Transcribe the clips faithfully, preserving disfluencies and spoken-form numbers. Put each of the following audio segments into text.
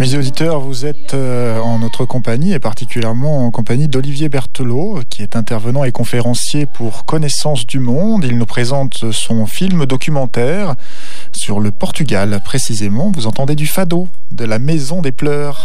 Amis auditeurs, vous êtes en notre compagnie et particulièrement en compagnie d'Olivier Berthelot, qui est intervenant et conférencier pour Connaissance du Monde. Il nous présente son film documentaire sur le Portugal. Précisément, vous entendez du fado, de la Maison des Pleurs.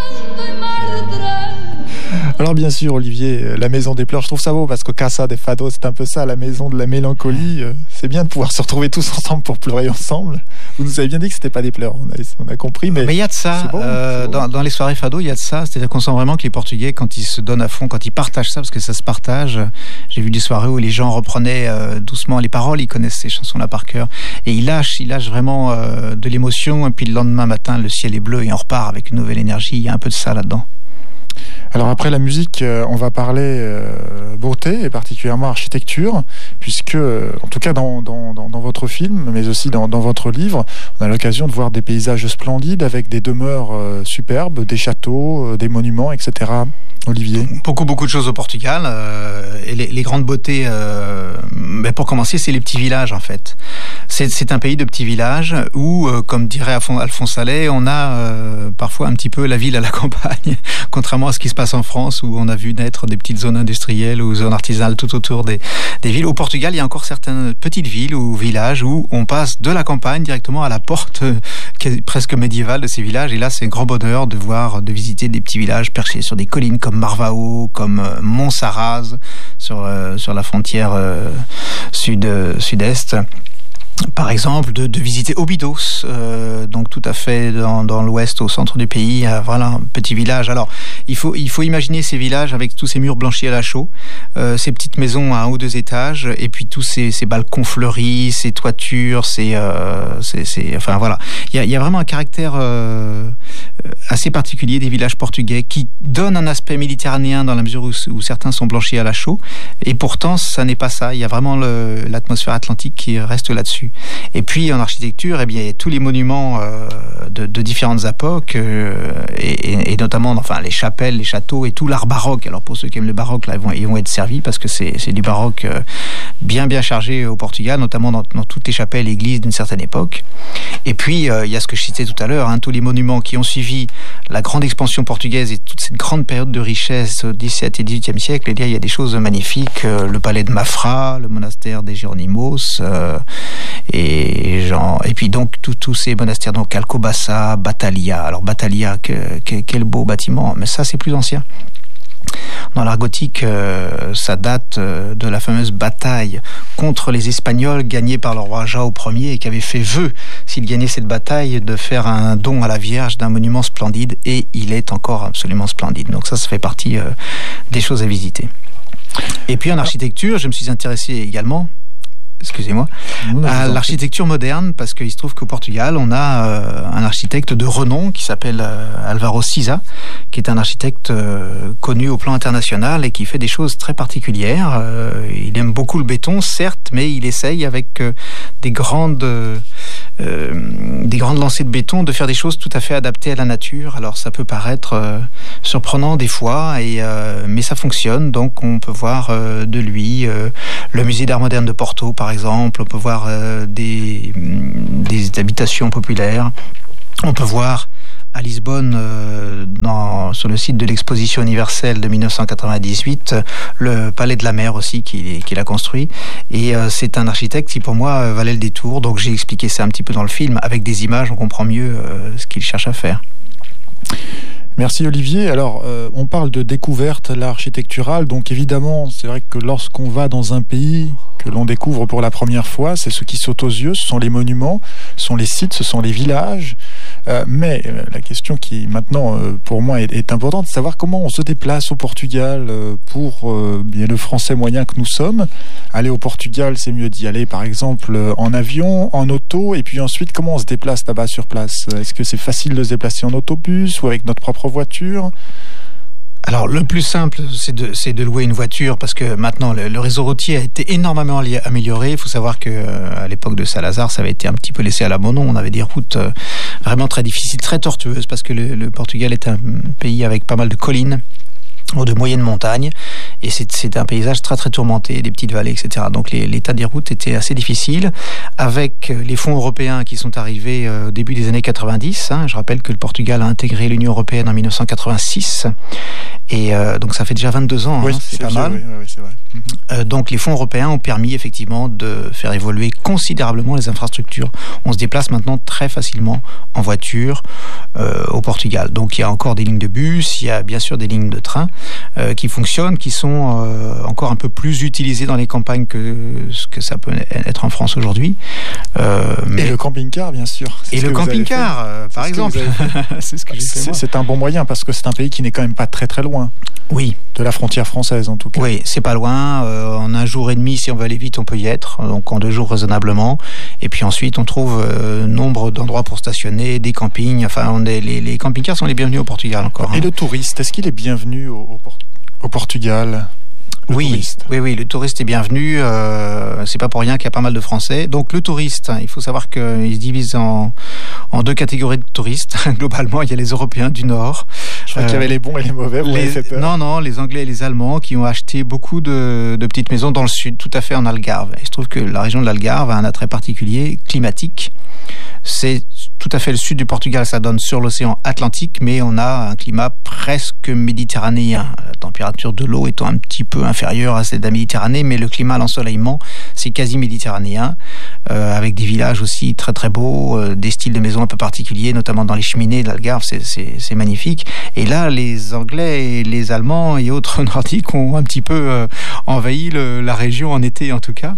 Alors bien sûr, Olivier, la Maison des Pleurs, je trouve ça beau parce que Casa de Fado, c'est un peu ça, la maison de la mélancolie. C'est bien de pouvoir se retrouver tous ensemble pour pleurer ensemble. Vous nous avez bien dit que c'était pas des pleurs, on a, on a compris. Mais il y a de ça, beau, euh, dans, dans les soirées Fado, il y a de ça. C'est-à-dire qu'on sent vraiment que les Portugais, quand ils se donnent à fond, quand ils partagent ça, parce que ça se partage. J'ai vu des soirées où les gens reprenaient euh, doucement les paroles, ils connaissent ces chansons-là par cœur. Et ils lâchent, ils lâchent vraiment euh, de l'émotion. Et puis le lendemain matin, le ciel est bleu et on repart avec une nouvelle énergie. Il y a un peu de ça là-dedans. Alors après la musique, on va parler euh, beauté et particulièrement architecture, puisque, en tout cas dans, dans, dans, dans votre film, mais aussi dans, dans votre livre, on a l'occasion de voir des paysages splendides avec des demeures euh, superbes, des châteaux, euh, des monuments, et cetera. Olivier. Beaucoup, beaucoup de choses au Portugal. Euh, et les, les grandes beautés, euh, mais pour commencer, c'est les petits villages, en fait. C'est, c'est un pays de petits villages où, euh, comme dirait Alphonse Allais, on a euh, parfois un petit peu la ville à la campagne, contrairement à ce qui se passe en France, où on a vu naître des petites zones industrielles ou zones artisanales tout autour des, des villes. Au Portugal, il y a encore certaines petites villes ou villages où on passe de la campagne directement à la porte euh, presque médiévale de ces villages. Et là, c'est un grand bonheur de voir, de visiter des petits villages perchés sur des collines comme Marvao, comme Monsaraz, sur, euh, sur la frontière euh, sud, euh, sud-est. Par exemple, de, de visiter Óbidos, euh, donc tout à fait dans, dans l'ouest, au centre du pays. Euh, voilà, un petit village. Alors, il faut, il faut imaginer ces villages avec tous ces murs blanchis à la chaux, euh, ces petites maisons à un ou deux étages, et puis tous ces, ces balcons fleuris, ces toitures, ces, euh, ces, ces enfin voilà. Il y a, il y a vraiment un caractère euh, assez particulier des villages portugais qui donne un aspect méditerranéen dans la mesure où, où certains sont blanchis à la chaux, et pourtant, ça n'est pas ça. Il y a vraiment le, l'atmosphère atlantique qui reste là-dessus. Et puis en architecture, eh bien, il y a tous les monuments euh, de, de différentes époques, euh, et, et notamment enfin, les chapelles, les châteaux et tout l'art baroque. Alors pour ceux qui aiment le baroque, là, ils vont, ils vont être servis parce que c'est, c'est du baroque euh, bien bien chargé au Portugal, notamment dans, dans toutes les chapelles et églises d'une certaine époque. Et puis euh, il y a ce que je citais tout à l'heure, hein, tous les monuments qui ont suivi la grande expansion portugaise et toute cette grande période de richesse au dix-septième et dix-huitième siècle. Et il y a des choses magnifiques, euh, le palais de Mafra, le monastère des Géronimos, euh, Et, genre, et puis donc tous ces monastères, donc Alcobaça, Batalha. Alors Batalha, que, que, quel beau bâtiment, mais ça c'est plus ancien. Dans l'art gothique, euh, ça date euh, de la fameuse bataille contre les Espagnols gagnée par le roi João Ier, et qui avait fait vœu, s'il gagnait cette bataille, de faire un don à la Vierge d'un monument splendide, et il est encore absolument splendide. Donc ça, ça fait partie euh, des choses à visiter. Et puis en architecture, je me suis intéressé également excusez-moi, à l'architecture moderne, parce qu'il se trouve qu'au Portugal, on a euh, un architecte de renom qui s'appelle euh, Álvaro Siza, qui est un architecte euh, connu au plan international et qui fait des choses très particulières. Euh, il aime beaucoup le béton, certes, mais il essaye avec euh, des grandes euh, des grandes lancées de béton de faire des choses tout à fait adaptées à la nature. Alors ça peut paraître euh, surprenant des fois, et, euh, mais ça fonctionne. Donc on peut voir euh, de lui euh, le musée d'art moderne de Porto, par exemple. On peut voir euh, des, des habitations populaires. On peut voir à Lisbonne, euh, dans, sur le site de l'exposition universelle de dix-neuf cent quatre-vingt-dix-huit, le Palais de la Mer aussi qu'il, qu'il a construit. Et euh, c'est un architecte qui pour moi euh, valait le détour. Donc j'ai expliqué ça un petit peu dans le film. Avec des images, on comprend mieux euh, ce qu'il cherche à faire. Merci Olivier. Alors, euh, on parle de découverte là, architecturale, donc évidemment, c'est vrai que lorsqu'on va dans un pays que l'on découvre pour la première fois, c'est ce qui saute aux yeux, ce sont les monuments, ce sont les sites, ce sont les villages. Euh, mais euh, la question qui maintenant, euh, pour moi, est, est importante, c'est de savoir comment on se déplace au Portugal euh, pour euh, bien le français moyen que nous sommes. Aller au Portugal, c'est mieux d'y aller, par exemple, euh, en avion, en auto, et puis ensuite, comment on se déplace là-bas sur place? Est-ce que c'est facile de se déplacer en autobus ou avec notre propre voiture? Alors, le plus simple, c'est de, c'est de louer une voiture, parce que maintenant, le, le réseau routier a été énormément amélioré. Il faut savoir que euh, à l'époque de Salazar, ça avait été un petit peu laissé à l'abandon. On avait des routes euh, vraiment très difficiles, très tortueuses, parce que le, le Portugal est un pays avec pas mal de collines. de moyenne montagne, et c'est, c'est un paysage très très tourmenté, des petites vallées, et cetera. Donc les, l'état des routes était assez difficile, avec les fonds européens qui sont arrivés euh, au début des années quatre-vingt-dix. Hein. Je rappelle que le Portugal a intégré l'Union européenne en dix-neuf cent quatre-vingt-six, et euh, donc ça fait déjà vingt-deux ans, oui, hein, c'est, c'est pas vieux, mal. Oui, oui, c'est vrai. Mm-hmm. Euh, donc les fonds européens ont permis effectivement de faire évoluer considérablement les infrastructures. On se déplace maintenant très facilement en voiture euh, au Portugal. Donc il y a encore des lignes de bus, il y a bien sûr des lignes de train euh, qui fonctionnent, qui sont euh, encore un peu plus utilisées dans les campagnes que ce que ça peut être en France aujourd'hui. Euh, mais... Et le camping-car, bien sûr. C'est et le camping-car, euh, par exemple. C'est ce que j'ai fait. C'est, c'est un bon moyen parce que c'est un pays qui n'est quand même pas très très loin. Oui. De la frontière française, en tout cas. Oui, c'est pas loin. Euh, en un jour et demi, si on veut aller vite, on peut y être. Donc en deux jours raisonnablement. Et puis ensuite, on trouve euh, nombre d'endroits pour stationner, des campings. Enfin, on est, les, les camping-cars sont les bienvenus au Portugal encore. Et hein. le touriste, est-ce qu'il est bienvenu au, au, au Portugal ? Le oui, touriste. oui, oui, le touriste est bienvenu. Euh, c'est pas pour rien qu'il y a pas mal de Français. Donc le touriste, il faut savoir qu'il se divise en, en deux catégories de touristes. Globalement, il y a les Européens du Nord. Je crois euh, qu'il y avait les bons et les mauvais. Vous les, non, non, les Anglais et les Allemands qui ont acheté beaucoup de, de petites maisons dans le sud, tout à fait en Algarve. Il se trouve que la région de l'Algarve a un attrait particulier, climatique. C'est tout à fait le sud du Portugal, ça donne sur l'océan Atlantique, mais on a un climat presque méditerranéen. La température de l'eau étant un petit peu inférieure à celle de la Méditerranée, mais le climat, l'ensoleillement, c'est quasi méditerranéen, euh, avec des villages aussi très très beaux, euh, des styles de maisons un peu particuliers, notamment dans les cheminées de l'Algarve, c'est, c'est, c'est magnifique. Et là, les Anglais et les Allemands et autres Nordiques ont un petit peu euh, envahi le, la région en été en tout cas.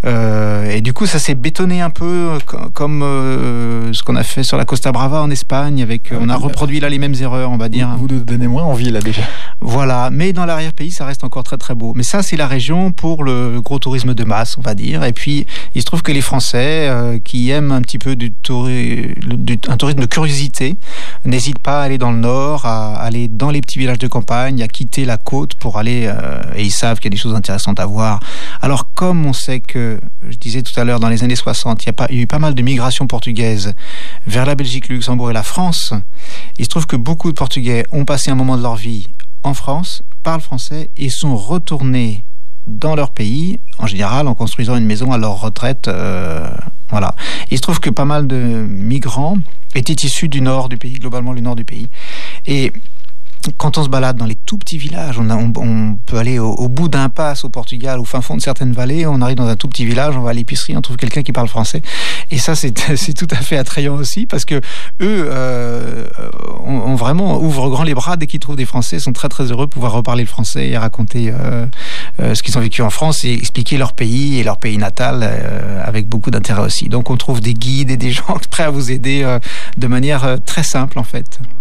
Euh, et du coup, ça s'est bétonné un peu comme euh, ce qu'on a fait sur la Costa Brava en Espagne. Avec, on a reproduit là les mêmes erreurs, on va dire. Vous nous donnez moins envie là déjà. Voilà, mais dans l'arrière-pays, ça reste encore très très beau. Mais ça, c'est la région pour le gros tourisme de masse, on va dire. Et puis, il se trouve que les Français euh, qui aiment un petit peu du, touri- du un tourisme de curiosité n'hésitent pas à aller dans le nord, à aller dans les petits villages de campagne, à quitter la côte pour aller. Euh, et ils savent qu'il y a des choses intéressantes à voir. Alors, comme on sait que, je disais tout à l'heure, dans les années soixante, il y a, pas, il y a eu pas mal de migrations portugaises vers la Belgique, le Luxembourg et la France. Il se trouve que beaucoup de Portugais ont passé un moment de leur vie en France, parlent français et sont retournés dans leur pays, en général en construisant une maison à leur retraite. Euh, voilà. Il se trouve que pas mal de migrants étaient issus du nord du pays, globalement le nord du pays. Et quand on se balade dans les tout petits villages, on, a, on, on peut aller au, au bout d'un pass au Portugal, au fin fond de certaines vallées, on arrive dans un tout petit village, on va à l'épicerie, on trouve quelqu'un qui parle français. Et ça, c'est, c'est tout à fait attrayant aussi, parce que eux euh, ont, ont vraiment ouvrent grand les bras dès qu'ils trouvent des Français, sont très très heureux de pouvoir reparler le français et raconter euh, euh, ce qu'ils ont vécu en France et expliquer leur pays et leur pays natal euh, avec beaucoup d'intérêt aussi. Donc on trouve des guides et des gens prêts à vous aider euh, de manière euh, très simple en fait.